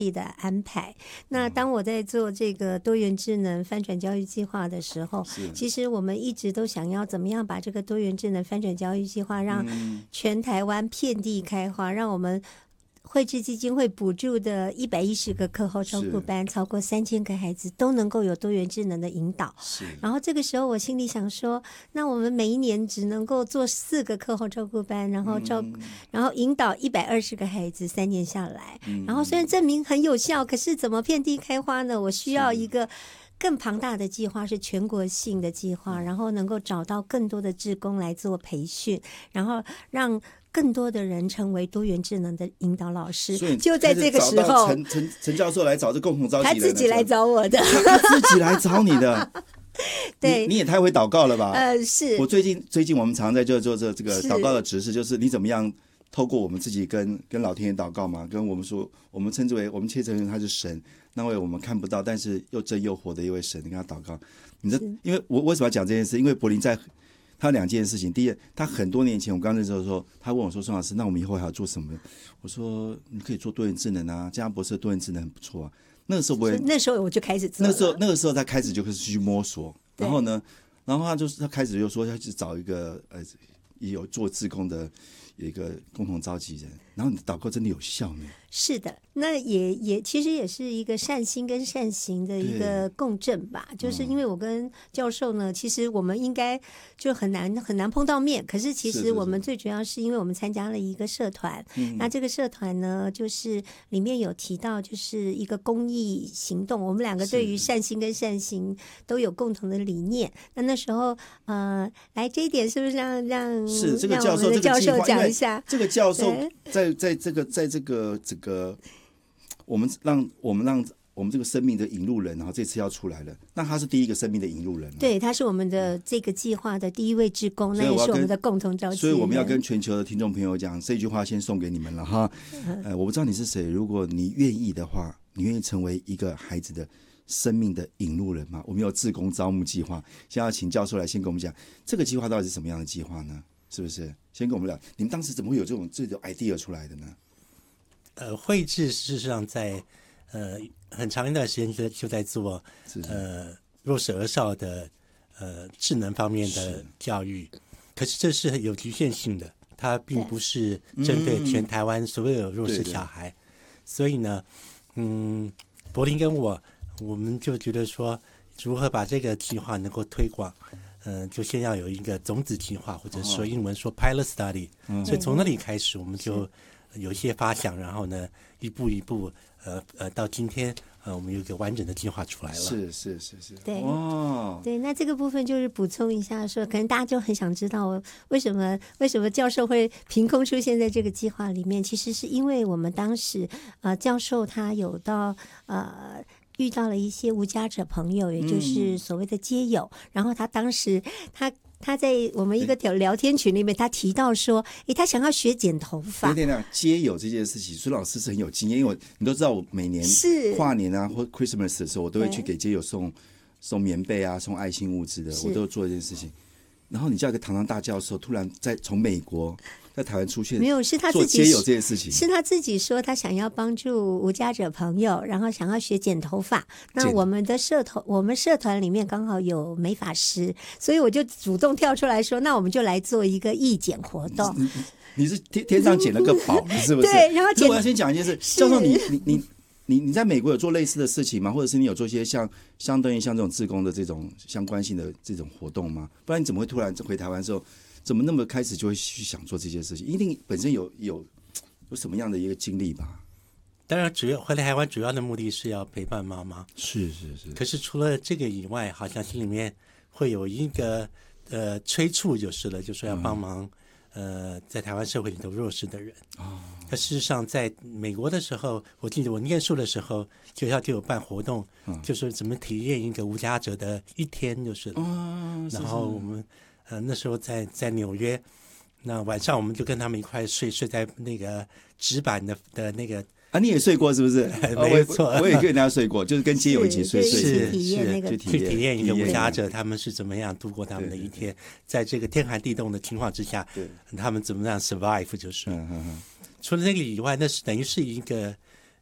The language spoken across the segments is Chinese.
的安排。那当我在做这个多元智能翻转教育计划的时候，其实我们一直都想要怎么样把这个多元智能翻转教育计划让全台湾遍地开花，让我们惠智基金会补助的110个课后照顾班，超过3000个孩子都能够有多元智能的引导。然后这个时候我心里想说，那我们每一年只能够做4个课后照顾班，然后引导120个孩子3年下来。然后虽然证明很有效，可是怎么遍地开花呢？我需要一个更庞大的计划，是全国性的计划，然后能够找到更多的志工来做培训，然后让更多的人成为多元智能的引导老师。就在这个时候， 陈教授来找这共同召集人， 他自己来找我的， 他自己来找你的。 对， 你也太会祷告了吧？ 是我最近我们常在做这个祷告的指示，就是你怎么样透过我们自己跟老天爷祷告嘛，跟我们说，我们称之为我们切承认他是神，那位我们看不到但是又真又活的一位神，你跟他祷告。因为我为什么要讲这件事？因为柏林在他有2件事情。第一，他很多年前我刚认识的时候，他问我说：“宋老师，那我们以后还要做什么？”我说：“你可以做多元智能啊，嘉博士的多元智能很不错啊。”那个时候那时候我就开始做了。 那个时候他开始就开始去摸索，然后呢，他开始就说要去找一个也有做志工的有一个共同召集人，然后你的祷告真的有效呢。 是的，那也其实也是一个善心跟善行的一个共振吧。就是因为我跟教授呢，其实我们应该就很难碰到面，可是其实我们最主要是因为我们参加了一个社团，那这个社团呢，就是里面有提到就是一个公益行动，我们2个对于善心跟善行都有共同的理念。那时候来这一点是不是让这个教授让我们的教授讲一下？ 这个教授在这个我们让我们这个生命的引路人，然后这次要出来了，那他是第一个生命的引路人， 对，他是我们的这个计划的第1位志工，那也是我们的共同召集人。 所以我们要跟全球的听众朋友讲这句话，先送给你们了哈。我不知道你是谁，如果你愿意的话，你愿意成为一个孩子的生命的引路人吗？我们有志工招募计划，现在要请教授来先跟我们讲这个计划到底是什么样的计划呢？是不是？先跟我们聊，你们当时怎么会有这种 idea 出来的呢？ 惠智事实上在很长一段时间就在做弱势儿少的智能方面的教育，可是这是有局限性的，它并不是针对全台湾所有弱势小孩。所以呢，柏林跟我们就觉得说，如何把这个计划能够推广，就先要有一个种子计划，或者说英文说 pilot study，所以从那里开始我们就有一些发想，然后呢一步一步到今天我们有一个完整的计划出来了。 是， 对对，那这个部分就是补充一下说，可能大家就很想知道为什么教授会凭空出现在这个计划里面。其实是因为我们当时教授他有到遇到了一些无家者朋友，也就是所谓的街友，然后他当时他在我们一个聊天群里面，他提到说，他想要学剪头发。 街友这件事情，孙老师是很有经验，因为你都知道，我每年跨年啊或 Christmas 的时候，我都会去给街友送棉被啊，送爱心物资的，我都做这件事情。然后你叫一个堂堂大教授，突然从美国在台湾出现， 没有，是他自己做街友这件事情， 是他自己说他想要帮助无家者朋友，然后想要学剪头发。那我们社团里面刚好有美发师，所以我就主动跳出来说，那我们就来做一个义剪活动。 你是天上捡了个宝，是不是？ 对，然后我要先讲一件事，教授，你在美国有做类似的事情吗？或者是你有做一些相对于像这种志工的这种相关性的这种活动吗？不然你怎么会突然回台湾的时候，怎么那么开始就会去想做这件事情？一定本身有什么样的一个经历吧？ 当然，回来台湾主要的目的是要陪伴妈妈。 是。 可是除了这个以外，好像心里面会有一个催促就是了，就说要帮忙在台湾社会里头弱势的人。可事实上，在美国的时候，我记得我念书的时候，学校就有办活动，就是怎么体验一个无家者的一天，就是了。然后我们那时候在纽约，那晚上我们就跟他们一块睡在那个纸板的那个。 你也睡过是不是？ 没错， 我也跟人家睡过，就是跟街友一起睡， 去体验一个无家者他们是怎么样度过他们的一天，在这个天寒地冻的情况之下，他们怎么样 survive 就是。除了那个以外，那是等于是一个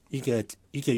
一个